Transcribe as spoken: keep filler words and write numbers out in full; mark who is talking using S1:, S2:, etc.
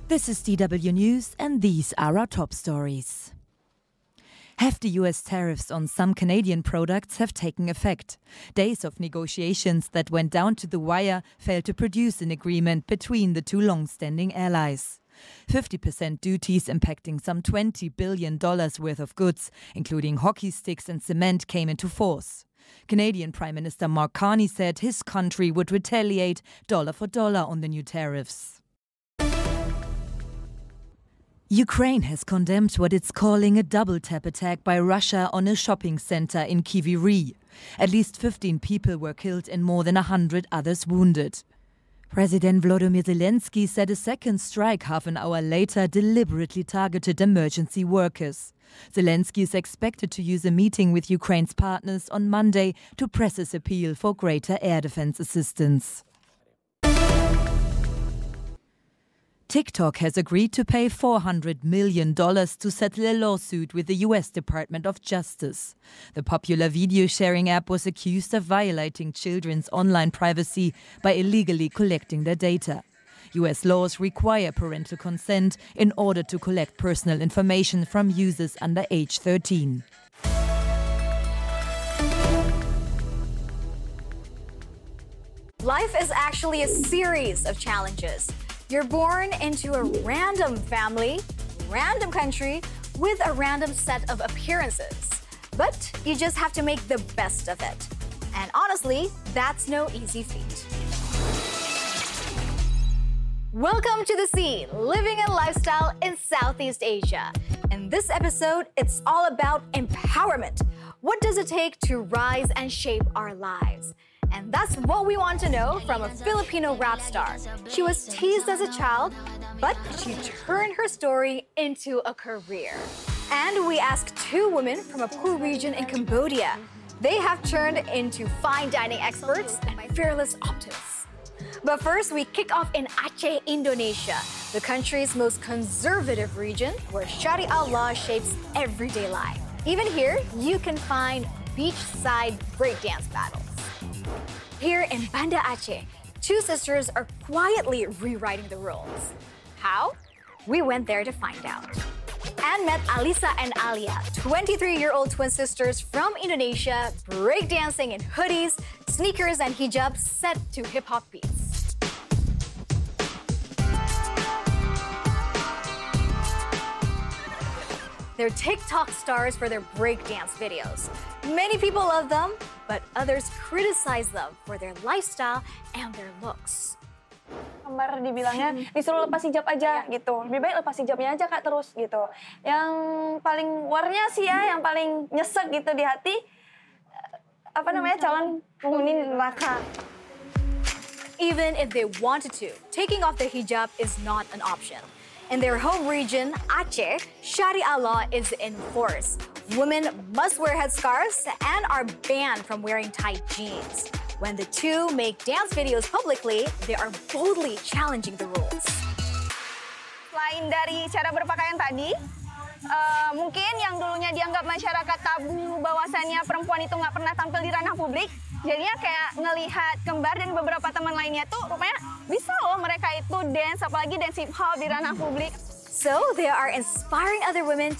S1: This is D W News, and these are our top stories. Hefty U S tariffs on some Canadian products have taken effect. Days of negotiations that went down to the wire failed to produce an agreement between the two long-standing allies. fifty percent duties impacting some twenty billion dollars worth of goods, including hockey sticks and cement, came into force. Canadian Prime Minister Mark Carney said his country would retaliate dollar for dollar on the new tariffs. Ukraine has condemned what it's calling a double-tap attack by Russia on a shopping center in Kryvyi Rih. At least fifteen people were killed and more than one hundred others wounded. President Volodymyr Zelensky said a second strike half an hour later deliberately targeted emergency workers. Zelensky is expected to use a meeting with Ukraine's partners on Monday to press his appeal for greater air defense assistance. TikTok has agreed to pay four hundred million dollars to settle a lawsuit with the U S Department of Justice. The popular video-sharing app was accused of violating children's online privacy by illegally collecting their data. U S laws require parental consent in order to collect personal information from users under age thirteen.
S2: Life is actually a series of challenges. You're born into a random family, random country, with a random set of appearances. But you just have to make the best of it. And honestly, that's no easy feat. Welcome to The Scene, living and lifestyle in Southeast Asia. In this episode, it's all about empowerment. What does it take to rise and shape our lives? And that's what we want to know from a Filipino rap star. She was teased as a child, but she turned her story into a career. And we asked two women from a poor region in Cambodia. They have turned into fine dining experts and fearless optimists. But first, we kick off in Aceh, Indonesia, the country's most conservative region where Sharia law shapes everyday life. Even here, you can find beachside breakdance battles. Here in Banda Aceh, two sisters are quietly rewriting the rules. How? We went there to find out. And met Alisa and Alia, twenty-three-year-old twin sisters from Indonesia, breakdancing in hoodies, sneakers, and hijabs set to hip-hop beats. They're TikTok stars for their breakdance videos. Many people love them, but others criticize them for their lifestyle and their looks.
S3: Kembar dibilangnya disuruh lepas hijab aja gitu. Lebih baik lepas hijabnya aja Kak terus gitu. Yang paling warnya sih ya, yang paling nyesek gitu di hati, apa namanya, calon penghuni neraka.
S2: Even if they wanted to, taking off the hijab is not an option. In their home region, Aceh, Sharia law is in force. Women must wear headscarves and are banned from wearing tight jeans. When the two make dance videos publicly, they are boldly challenging the rules.
S3: Selain dari cara berpakaian tadi, uh, mungkin yang dulunya dianggap masyarakat tabu bahwasannya perempuan itu nggak pernah tampil di ranah publik, jadinya kayak ngelihat Kembar dan beberapa teman lainnya tuh rupanya bisa loh mereka itu dance, apalagi dance hip hop di ranah publik.
S2: So they are inspiring other women